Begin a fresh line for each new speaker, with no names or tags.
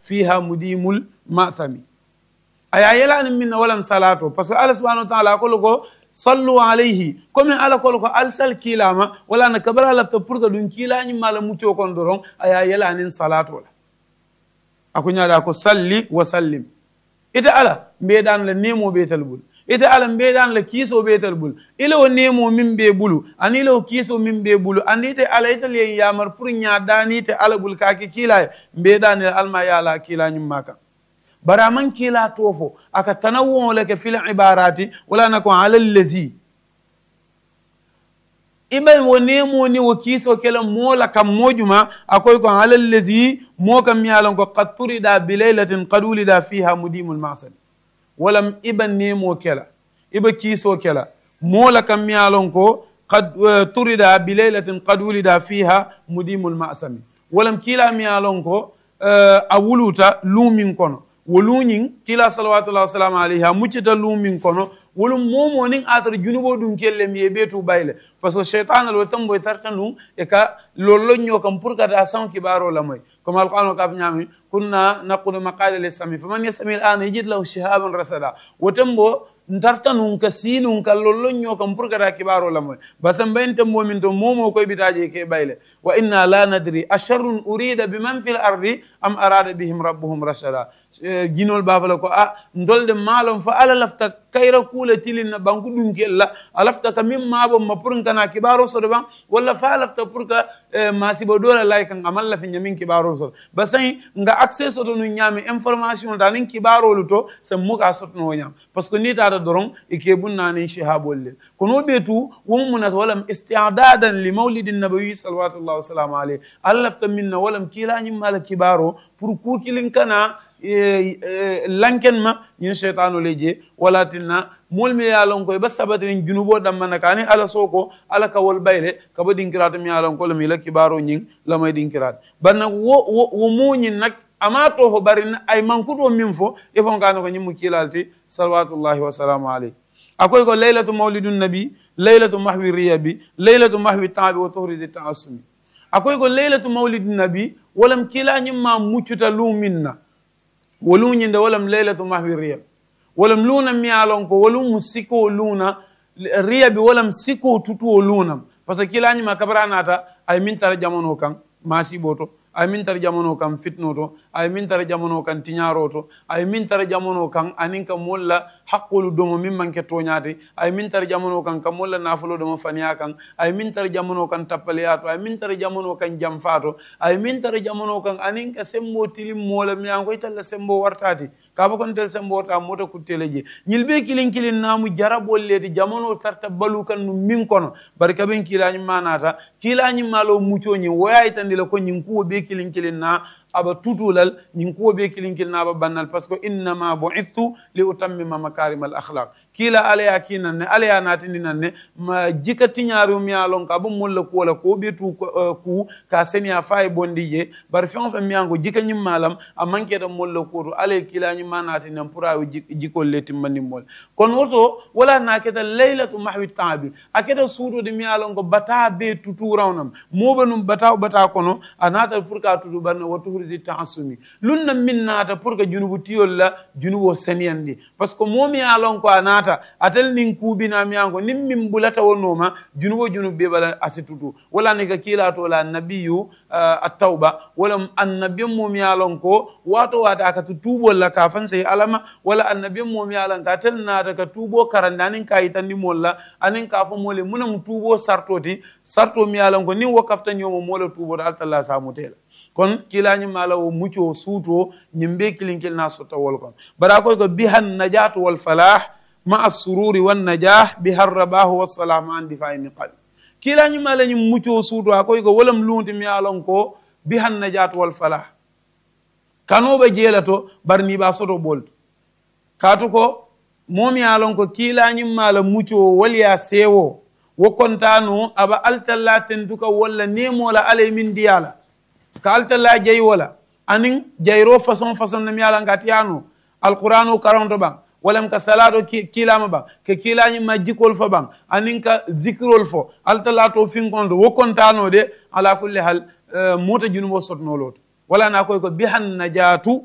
fiha mudimul ma'thami aya yelani minna walam salato parce que Allah subhanahu wa ta'ala ko sallu alayhi comme ala ko alsal kilama wala na kabara lafta pour que dun kilani mala muccio kon doron aya yelani salato la akunya ko salli wa sallim ita ala mbedan la nemo betal bul ita ala mbedan la kiso betal bul ilo nemo min be bulu ani lo kiso min be bulu ani te ala ita le yamar pour nya dani te ala bul kaki kila mbedan la alma ya la kila nyumaka baraman kila tofo aka tanawwu laka fil ibarati wala nako ala allazi ibal wo nemo ni wo kiso kala mola kam mojuma akoy ko ala allazi mo kam yalon ko qad turida bi laylatin qad ulida fiha mudimul ma'sad walam iban nemo kala iba kiso kala mola kam yalon ko qad turida bi laylatin qad ulida fiha mudimul ma'sam walam kila mi yalon ko awuluta lumin kono woluñing kila salawatullahi wasalamu alayha muccita lumin kono wolum momo nin atara junubo dum kelle mi betu bayle parce que shaytan al watam boy tartanu e ka lollo ño kam pour kata san kibaro la moy comme alquran ka ñami kunna naqulu maqala lisami faman yasmi al'an yajid lahu shihaban rasada watam bo ntartanu ka sinu ka lollo ño kam pour kata kibaro la moy basam bente momin to momo koy bitaje ke bayle wa inna la nadri asharrun urida biman fil ardi am arada bihim rabbuhum rashada jinol bafala ko ndolde malom fa ala lafta kayra kula tilin banku dunkella alafta ka mim mabo ma pour kana kibaro so ban wala fa lafta pour ka masibo dola lay kan amal la fi nyamin kibaro so basay nga accès so no nyami information da nin kibaro luto sa muka sotno nyam parce que ni ta da doron ike bunna ni shihabolle kono betu wum munat wala isti'dadan li maulidin nabawi sallallahu alaihi wasallam alayhi alafta minna wala kila nyim mal kibaro pour ku kilin kana lanken ma ñin shaytanu leje wala tinna molmi yalon koy ba sabatin junubo dam manakani ala soko ala kawol bayle kaba dinkirat mi yalon ko mi la kibaro ñing lamay dinkirat banna wo moñi nak amato ho bari ay mankuto min fo e fon kanu ko ñimu kilalti salawatullahi wa salamu alayhi akoy ko laylatu mawlidun nabi laylatu mahwi riyabi laylatu mahwi ta'bi wa tuhrizi ta'assumi akoy ko laylatu mawlidun nabi walam kila ñimma muccuta luminna ولوني ولم ليلة محو الرياب ولم لونا ميالون كو ولم مسيكو لونا الرياب ولم سيكو تتو لونا بس كيلاني ما كبراناتا اي من تر جامونو كان ماسي بوتو ay min tar jamono kam fitnoto ay min tar jamono kan tiñaroto ay min tar jamono kan anin ka molla haqqulu domo min manke toñati ay min tar jamono kan ka molla nafulo domo faniya kan ay min tar jamono kan tappaliyato ay min tar jamono kan jamfato ay min tar jamono kan anin ka sembo tilim mola mi an ko italla sembo wartati ka fa kon tel sembo warta mota kutteleje ñilbe kilin namu jarabol leti jamono tarta balu kan no min kono barka ben kilani manata kilani malo muccoñi woyaytandi la ko ñin kuwo be kilin na aba tutulal ñin kuwo be kilin na aba bannal parce que innama bu'ithu li utammima makarimal akhlaq kila alaya kinan ne alaya natini nan ne ma jikati ñaaru mi alon ka bu mulla ko la ko be tu ku ka senia fay bondije bar fi on fa mi ango jika ñim malam a manke da mulla ko to alay kila ñim manati nan pura jikol leti mani mol kon woto wala naketa laylatu mahwi ta'bi akeda suudo de mi alon ko bata be tutu rawnam mobanum bata kono anata pour ka tudu banna watu hurzi ta'assumi lunna minnata pour que junubu tiyol la junubo seniyandi parce que momi alon ko anata atel nin kubina mi anko nim min bulata wonoma junub be bala asitutu wala ne ka kila to la nabiyyu at-tauba wala annabiyyu momi alon ko wato wata ka tubo la ka fanse alama wala annabiyyu momi alon ka tel nata ka tubo karandanin ka itandi molla anin ka fa mole munam tubo sarto mi alon ko ni wakafta nyomo mola tubo Allah samu tela kon kilani mala o muccio suuto ñimbe kilinkil na sota wol kon bara koy ko bihan najat wal falah ma as-sururi wan najah bihar rabah was salam an difa'i min qalb kilani mala ñim muccio suuto akoy ko wolam lunti mi alon ko bihan najat wal falah kanobe jelato barni ba soto bolto katu ko momi alon ko kilani mala muccio waliya sewo wo kontano aba altalla tenduka walla nemola alay min diyala ka altalla jey wala anin jeyro façon na mi ala ngatiyano alquranu karonto bang walam ka salado kilama bang ke kilani majikol fo bang anin ka zikrol fo altalla to finkondo wo kontano de ala kulli hal mota junumo sotno lot wala na koy ko bihan najatu